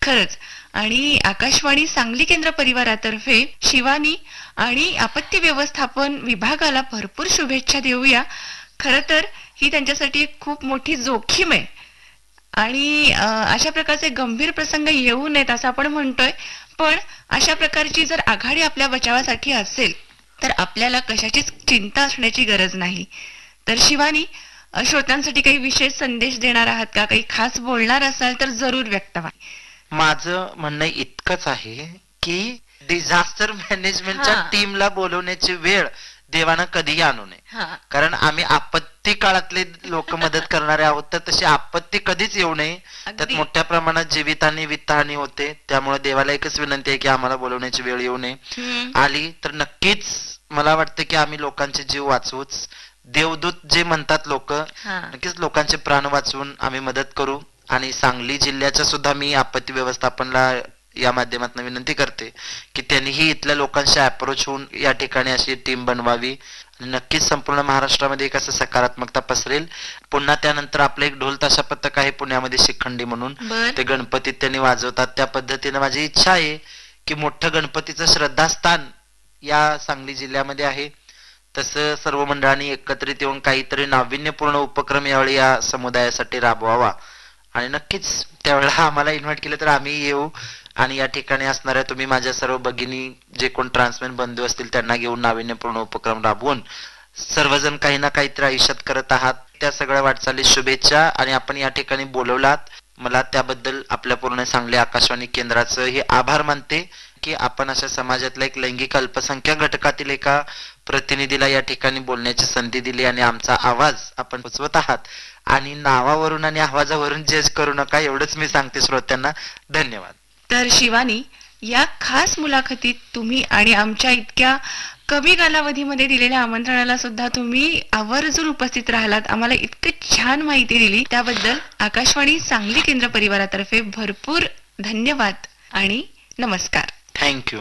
खरंच. आणि आकाशवाणी सांगली केंद्र परिवारातर्फे शिवानी आणि आपत्ती व्यवस्थापन विभागाला भरपूर शुभेच्छा देऊया. खरं तर ही त्यांच्यासाठी एक खूप मोठी जोखीम आहे आणि अशा प्रकारचे गंभीर प्रसंग येऊ नयेत असं आपण म्हणतोय. पण अशा प्रकारची जर आघाडी आपल्या बचावासाठी असेल तर आपल्याला कशाचीच चिंता असण्याची गरज नाही. तर शिवानी, श्रोत्यांसाठी काही विशेष संदेश देणार आहात का? काही खास बोलणार असाल तर जरूर व्यक्त व्हा. माझं म्हणणं इतकंच आहे की डिझास्टर मॅनेजमेंटच्या टीमला बोलवण्याची वेळ देवानं कधीही आणू नये. कारण आम्ही आपत्ती काळातले लोक मदत करणारे आहोत, तर तशी आपत्ती कधीच येऊ नये. त्यात मोठ्या प्रमाणात जीवितहानी वित्तहानी होते. त्यामुळे देवाला एकच विनंती आहे की आम्हाला बोलवण्याची वेळ येऊ नये. आली तर नक्कीच मला वाटतं की आम्ही लोकांचे जीव वाचवूच. देवदूत जे म्हणतात लोक, नक्कीच लोकांचे प्राण वाचवून आम्ही मदत करू. आणि सांगली जिल्ह्याच्या सुद्धा मी आपत्ती व्यवस्थापनला या माध्यमातून विनंती करते की त्यांनीही इथल्या लोकांशी अप्रोच होऊन या ठिकाणी अशी टीम बनवावी. नक्कीच संपूर्ण महाराष्ट्रामध्ये एक असं सकारात्मकता पसरेल. पुन्हा त्यानंतर आपलं एक ढोल ताशा पथक आहे पुण्यामध्ये शिखंडी म्हणून, ते गणपतीत त्यांनी वाजवतात. त्या पद्धतीने माझी इच्छा आहे की मोठं गणपतीचं श्रद्धास्थान या सांगली जिल्ह्यामध्ये आहे. तसं सर्व मंडळांनी एकत्रित येऊन काहीतरी नाविन्यपूर्ण उपक्रम यावेळी या समुदायासाठी राबवावा. आणि नक्कीच त्यावेळेला आम्हाला इन्व्हाइट केलं तर आम्ही येऊ आणि या ठिकाणी असणाऱ्या तुम्ही माझ्या सर्व भगिनी, जे कोण ट्रान्समेन बंधू असतील त्यांना घेऊन नाविन्यपूर्ण उपक्रम राबवून सर्वजण काही ना काहीतरी आयुष्यात करत आहात. त्या सगळ्या वाटचाली शुभेच्छा. आणि आपण या ठिकाणी बोलवलात, मला त्याबद्दल आपल्या पूर्ण सांगली आकाशवाणी केंद्राचं हे आभार मानते की आपण अशा समाजातल्या एक लैंगिक अल्पसंख्याक घटकातील एका प्रतिनिधीला या ठिकाणी बोलण्याची संधी दिली आणि आमचा आवाज आपण पोचवत आहात. आणि नावावरून आणि आवाजावरून जज करू नका, एवढंच मी सांगते श्रोत्यांना. धन्यवाद. तर शिवानी, या खास मुलाखतीत तुम्ही आणि आमच्या इतक्या कमी कालावधीमध्ये दिलेल्या आमंत्रणाला सुद्धा तुम्ही आवर्जून उपस्थित राहिलात, आम्हाला इतकं छान माहिती दिली, त्याबद्दल आकाशवाणी सांगली केंद्र परिवारातर्फे भरपूर धन्यवाद आणि नमस्कार. थँक्यू.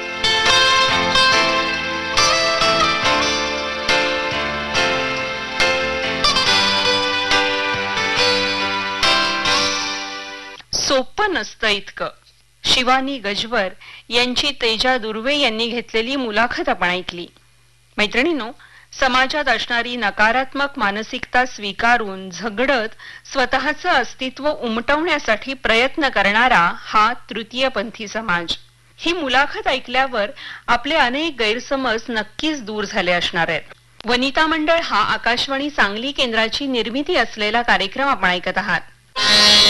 सोपं नसतं इतकं. शिवानी गजवर यांची तेजा दुर्वे यांनी घेतलेली मुलाखत आपण ऐकली. मैत्रिणींनो, समाजात असणारी नकारात्मक मानसिकता स्वीकारून झगडत स्वतःचं अस्तित्व उमटवण्यासाठी प्रयत्न करणारा हा तृतीयपंथी समाज. ही मुलाखत ऐकल्यावर आपले अनेक गैरसमज नक्कीच दूर झाले असणार आहेत. वनिता मंडळ हा आकाशवाणी सांगली केंद्राची निर्मिती असलेला कार्यक्रम आपण ऐकत आहात.